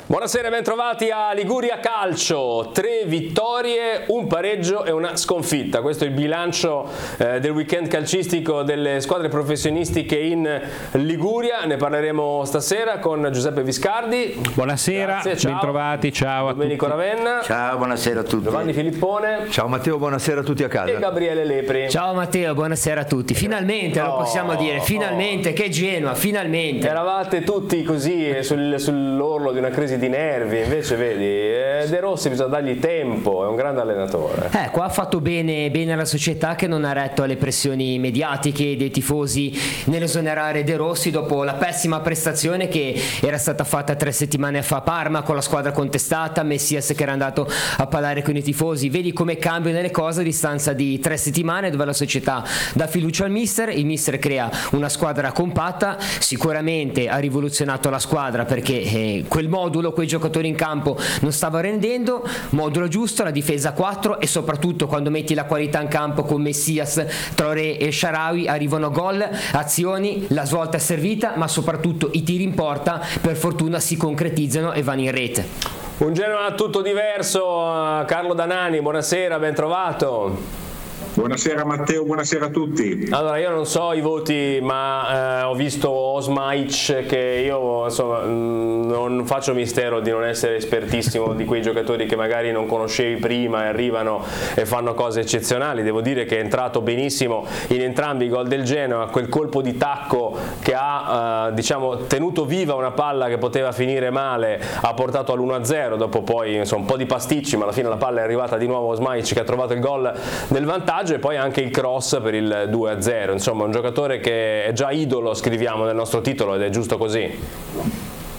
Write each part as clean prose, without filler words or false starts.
Buonasera e bentrovati a Liguria Calcio, 3 vittorie, un pareggio e una sconfitta. Questo è il bilancio del weekend calcistico delle squadre professionistiche in Liguria. Ne parleremo stasera con Giuseppe Viscardi. Buonasera, bentrovati, ciao a tutti. Domenico Ravenna. Ciao, buonasera a tutti. Giovanni Filippone. Ciao Matteo, buonasera a tutti a casa. E Gabriele Lepri. Ciao Matteo, buonasera a tutti. Finalmente lo possiamo dire, finalmente, che Genoa, finalmente. Eravate tutti così sull'orlo di una crisi di nervi, invece vedi, De Rossi bisogna dargli tempo, è un grande allenatore. Qua ha fatto bene la società, che non ha retto alle pressioni mediatiche dei tifosi nell'esonerare De Rossi dopo la pessima prestazione che era stata fatta 3 settimane fa a Parma con la squadra contestata, Messias che era andato a parlare con i tifosi. Vedi come cambiano le cose a distanza di 3 settimane, dove la società dà fiducia al mister, il mister crea una squadra compatta, sicuramente ha rivoluzionato la squadra perché quel modulo, quei giocatori in campo non stava rendendo, modulo giusto, la difesa 4 e soprattutto quando metti la qualità in campo con Messias, Traoré e Shaarawy arrivano gol, azioni, la svolta è servita, ma soprattutto i tiri in porta per fortuna si concretizzano e vanno in rete. Un Genoa tutto diverso, Carlo Danani, buonasera, ben trovato. Buonasera Matteo, buonasera a tutti. Allora, io non so i voti, ma ho visto Osmaic, che io insomma non faccio mistero di non essere espertissimo di quei giocatori che magari non conoscevi prima e arrivano e fanno cose eccezionali. Devo dire che è entrato benissimo in entrambi i gol del Genoa, quel colpo di tacco che ha tenuto viva una palla che poteva finire male, ha portato all'1-0, dopo poi insomma, un po' di pasticci, ma alla fine la palla è arrivata di nuovo a Osmaic che ha trovato il gol del vantaggio. E poi anche il cross per il 2-0, insomma un giocatore che è già idolo, scriviamo nel nostro titolo, ed è giusto così.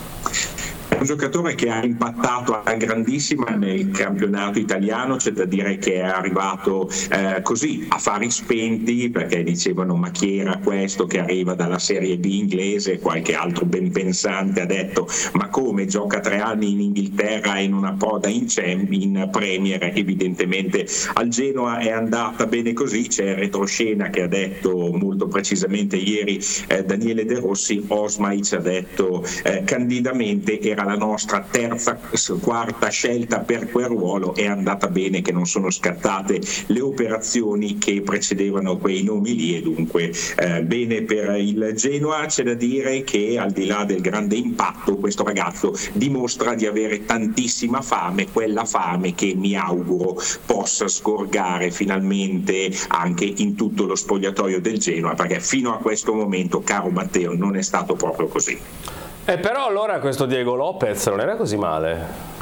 Un giocatore che ha impattato a grandissima nel campionato italiano, c'è da dire che è arrivato così a fari spenti, perché dicevano ma chi era questo che arriva dalla Serie B inglese, qualche altro ben pensante ha detto ma come gioca 3 anni in Inghilterra e non approda in Premier. Evidentemente al Genoa è andata bene così. C'è il retroscena che ha detto molto precisamente ieri Daniele De Rossi, Osmaic ha detto candidamente era la nostra terza, quarta scelta per quel ruolo, è andata bene che non sono scattate le operazioni che precedevano quei nomi lì, e dunque bene per il Genoa. C'è da dire che al di là del grande impatto questo ragazzo dimostra di avere tantissima fame, quella fame che mi auguro possa sgorgare finalmente anche in tutto lo spogliatoio del Genoa, perché fino a questo momento, caro Matteo, non è stato proprio così. Però allora questo Diego Lopez non era così male.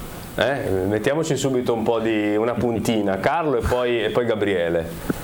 Mettiamoci subito un po' di una puntina, Carlo e poi Gabriele.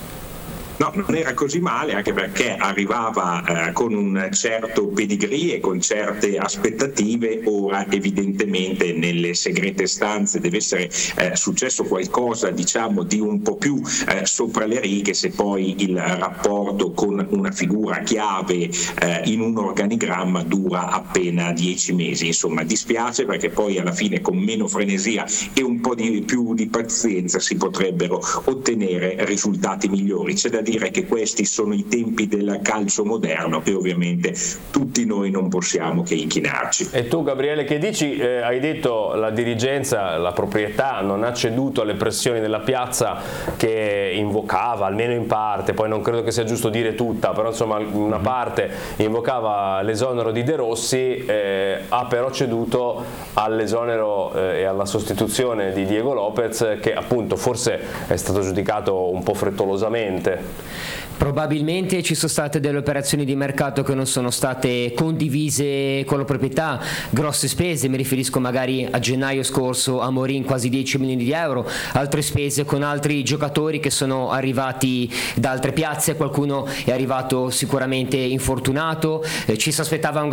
No, non era così male, anche perché arrivava con un certo pedigree e con certe aspettative. Ora evidentemente nelle segrete stanze deve essere successo qualcosa di un po' più sopra le righe, se poi il rapporto con una figura chiave in un organigramma dura appena 10 mesi. Insomma, dispiace, perché poi alla fine con meno frenesia e un po' più di pazienza si potrebbero ottenere risultati migliori. C'è da dire che questi sono i tempi del calcio moderno e ovviamente tutti noi non possiamo che inchinarci. E tu Gabriele che dici? Hai detto la dirigenza, la proprietà non ha ceduto alle pressioni della piazza che invocava, almeno in parte, poi non credo che sia giusto dire tutta, però insomma una parte invocava l'esonero di De Rossi, ha però ceduto all'esonero e alla sostituzione di Diego Lopez, che appunto forse è stato giudicato un po' frettolosamente. Probabilmente ci sono state delle operazioni di mercato che non sono state condivise con la proprietà, grosse spese, mi riferisco magari a gennaio scorso a Morin quasi 10 milioni di euro, altre spese con altri giocatori che sono arrivati da altre piazze, qualcuno è arrivato sicuramente infortunato, ci si aspettava un